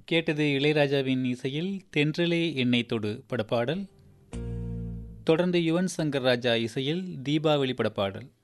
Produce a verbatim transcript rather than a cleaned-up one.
கேட்டது இளையராஜாவின் இசையில் தென்றலே எண்ணெய் தொடு படப்பாடல். தொடர்ந்து யுவன் சங்கர் ராஜா இசையில் தீபாவளி படப்பாடல்.